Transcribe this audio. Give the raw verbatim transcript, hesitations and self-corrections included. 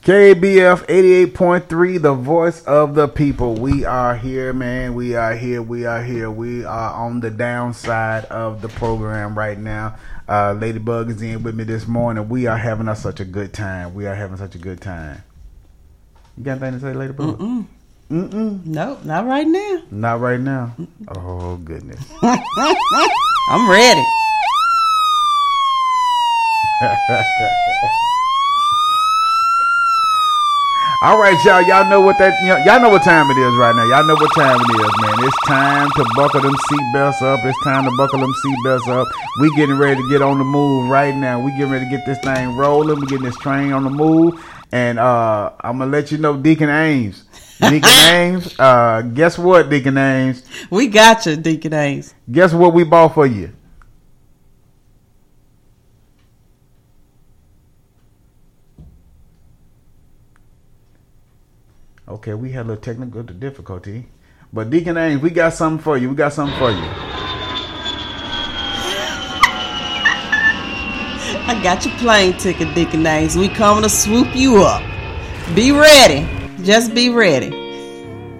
K B F eighty-eight point three, the voice of the people. We are here, man. We are here. We are here. We are on the downside of the program right now. Uh, Ladybug is in with me this morning. We are having us such a good time. We are having such a good time. You got anything to say, Ladybug? Mm-mm. Mm-mm. Nope, not right now. Not right now. Mm-mm. Oh, goodness. I'm ready. All right, y'all. Y'all know what that. Y'all know what time it is right now. Y'all know what time it is, man. It's time to buckle them seatbelts up. It's time to buckle them seatbelts up. We getting ready to get on the move right now. We getting ready to get this thing rolling. We getting this train on the move, and uh, I'm gonna let you know, Deacon Ames. Deacon Ames. Uh, guess what, Deacon Ames? We got you, Deacon Ames. Guess what we bought for you? Okay, we had a little technical difficulty. But Deacon Ames, we got something for you. We got something for you. I got your plane ticket, Deacon Ames. We coming to swoop you up. Be ready. Just be ready.